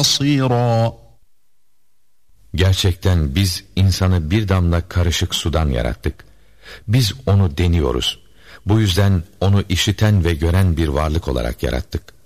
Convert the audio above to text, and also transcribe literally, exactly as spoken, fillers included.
بَصِيرًا. Gerçekten biz insanı bir damla karışık sudan yarattık. Biz onu deniyoruz. Bu yüzden onu işiten ve gören bir varlık olarak yarattık.